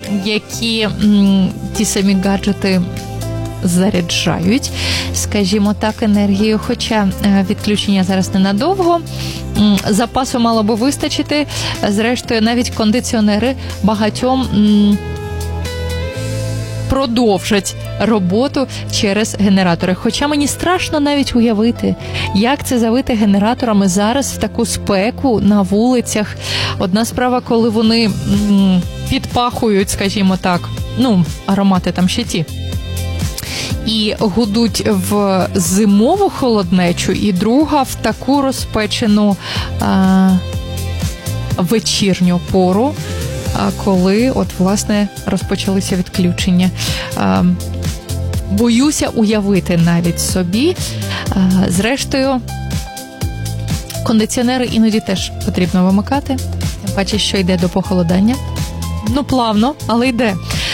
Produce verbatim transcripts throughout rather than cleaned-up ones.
які м, ті самі гаджети заряджають, скажімо так, енергію, хоча відключення зараз ненадовго, запасу мало би вистачити, зрештою навіть кондиціонери багатьом м, продовжать роботу через генератори. Хоча мені страшно навіть уявити, як це завити генераторами зараз в таку спеку на вулицях. Одна справа, коли вони м, підпахують, скажімо так, ну, аромати там ще ті, і гудуть в зимову холоднечу, і друга в таку розпечену а, вечірню пору, а, коли, от, власне, розпочалися відключення. А, боюся уявити навіть собі. А, зрештою, кондиціонери іноді теж потрібно вимикати, тим паче, що йде до похолодання. Ну, плавно, але йде.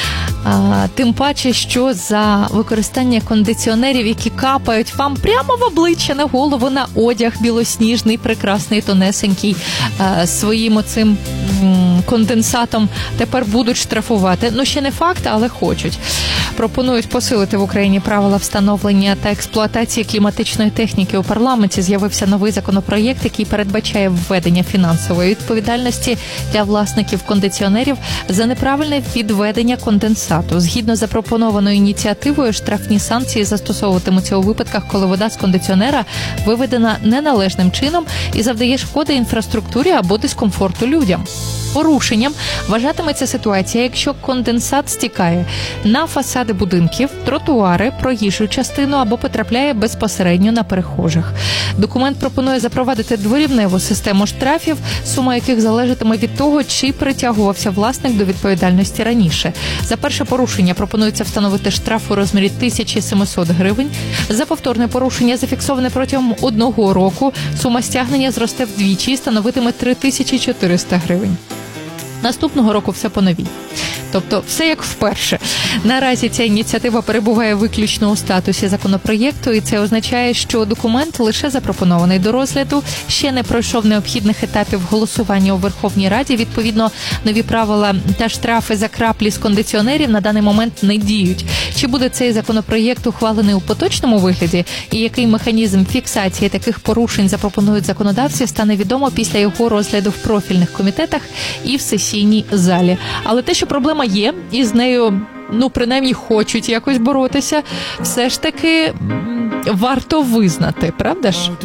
А, тим паче, що за використання кондиціонерів, які капають вам прямо в обличчя, на голову, на одяг білосніжний, прекрасний, тонесенький, а, своїм оцим м, конденсатом, тепер будуть штрафувати. Ну, ще не факт, але хочуть. Пропонують посилити в Україні правила встановлення та експлуатації кліматичної техніки. У парламенті з'явився новий законопроєкт, який передбачає введення фінансової відповідальності для власників кондиціонерів за неправильне відведення конденсату. Згідно з запропонованою ініціативою, штрафні санкції застосовуватимуться у випадках, коли вода з кондиціонера виведена неналежним чином і завдає шкоди інфраструктурі або дискомфорту людям. Порушенням вважатиметься ситуація, якщо конденсат стікає на фасади будинків, тротуари, проїжджу частину або потрапляє безпосередньо на перехожих. Документ пропонує запровадити дворівневу систему штрафів, сума яких залежатиме від того, чи притягувався власник до відповідальності раніше. За перше порушення пропонується встановити штраф у розмірі тисяча сімсот гривень. За повторне порушення, зафіксоване протягом одного року, сума стягнення зросте вдвічі і становитиме три тисячі чотириста гривень. Наступного року все по новій. Тобто все як вперше. Наразі ця ініціатива перебуває виключно у статусі законопроєкту, і це означає, що документ лише запропонований до розгляду, ще не пройшов необхідних етапів голосування у Верховній Раді. Відповідно, нові правила та штрафи за краплі з кондиціонерів на даний момент не діють. Чи буде цей законопроєкт ухвалений у поточному вигляді, і який механізм фіксації таких порушень запропонують законодавці, стане відомо після його розгляду в профільних комітетах і в сесійній залі. Але те, що проблема є, і з нею, ну, принаймні, хочуть якось боротися, все ж таки варто визнати, правда ж?